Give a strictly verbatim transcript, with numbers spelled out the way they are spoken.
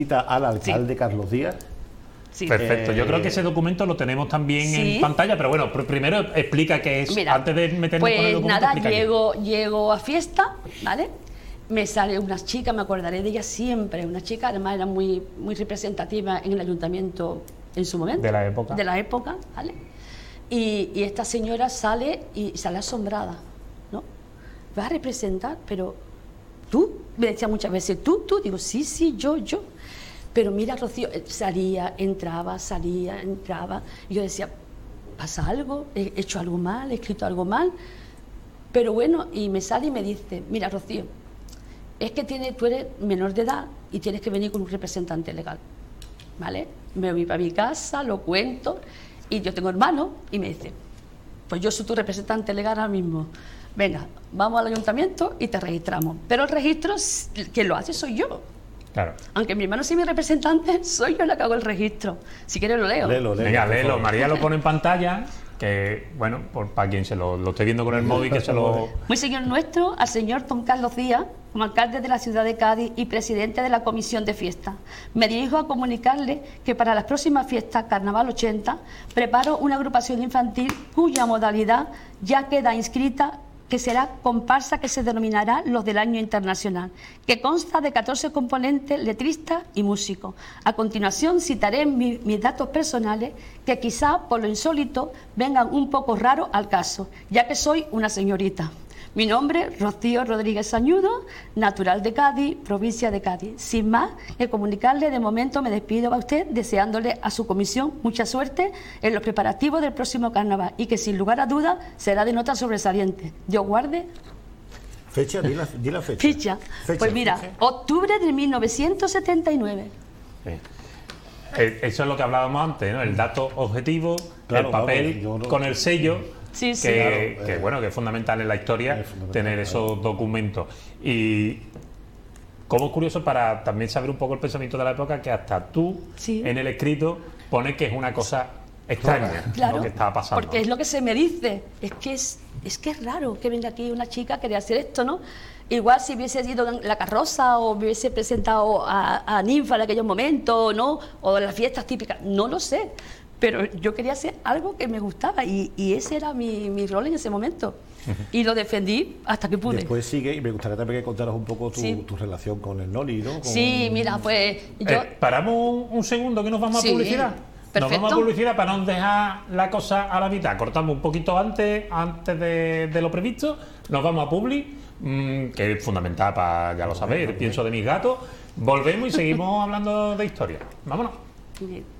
al alcalde sí. Carlos Díaz. Sí. Perfecto, yo creo que ese documento lo tenemos también sí. en pantalla, pero bueno, primero explica qué es. Mira, antes de meternos pues con el documento. Nada, llego, llego a fiesta, ¿vale? Me sale una chica, me acordaré de ella siempre, una chica, además era muy, muy representativa en el ayuntamiento en su momento. De la época. De la época, ¿vale? Y, y esta señora sale y sale asombrada, ¿no? Va a representar, pero tú, me decía muchas veces, tú, tú, digo, sí, sí, yo, yo. Pero mira, Rocío, salía, entraba, salía, entraba. Y yo decía, ¿pasa algo? ¿He hecho algo mal? ¿He escrito algo mal? Pero bueno, y me sale y me dice, mira, Rocío, es que tiene, tú eres menor de edad y tienes que venir con un representante legal, ¿vale? Me voy para mi casa, lo cuento, y yo tengo hermanos, y me dice, pues yo soy tu representante legal ahora mismo. Venga, vamos al ayuntamiento y te registramos. Pero el registro, quien lo hace soy yo. Claro. Aunque mi hermano sea mi representante, soy yo la que hago el registro. Si quieres lo leo. Léelo, léelo, Venga, léelo. María lo pone en pantalla, que bueno, por, para quien se lo, lo esté viendo con el móvil, que se lo... Muy señor nuestro, al señor don Carlos Díaz, como alcalde de la ciudad de Cádiz y presidente de la comisión de fiestas. Me dirijo a comunicarle que para las próximas fiestas Carnaval ochenta preparo una agrupación infantil cuya modalidad ya queda inscrita, que será comparsa, que se denominará Los del Año Internacional, que consta de catorce componentes, letristas y músicos. A continuación citaré mi, mis datos personales, que quizá por lo insólito vengan un poco raros al caso, ya que soy una señorita. Mi nombre, Rocío Rodríguez Sañudo, natural de Cádiz, provincia de Cádiz. Sin más que comunicarle, de momento me despido a usted, deseándole a su comisión mucha suerte en los preparativos del próximo carnaval y que sin lugar a dudas será de nota sobresaliente. Dios guarde. Fecha, di la, di la fecha. Fecha. Fecha. Pues mira, Fecha. octubre de mil novecientos setenta y nueve. Sí. Eso es lo que hablábamos antes, ¿no? El dato objetivo, Claro, el papel vamos, yo no- con el sello. Sí, sí. Que, Claro, que eh, bueno, que es fundamental en la historia es fundamental, tener claro. esos documentos. Y como es curioso para también saber un poco el pensamiento de la época, que hasta tú Sí. en el escrito pones que es una cosa extraña Claro, lo que estaba pasando. porque es lo que se me dice, es que es, es que es raro que venga aquí una chica a querer hacer esto, ¿no? Igual si hubiese ido en la carroza o me hubiese presentado a, a Ninfa en aquellos momentos, ¿no? O en las fiestas típicas, no lo sé. Pero yo quería hacer algo que me gustaba y, y ese era mi, mi rol en ese momento. Uh-huh. Y lo defendí hasta que pude. Después sigue, y me gustaría también que contaras un poco tu, Sí. tu relación con el Noli, ¿no? Con... Sí, mira, pues yo... Eh, paramos un, un segundo que nos vamos Sí, a publicidad. perfecto. Nos vamos a publicidad para no dejar la cosa a la mitad. Cortamos un poquito antes, antes de, de lo previsto. Nos vamos a publi, mmm, que es fundamental para, ya lo sabéis, pienso de mis gatos. Volvemos y seguimos hablando de historia. Vámonos. Bien.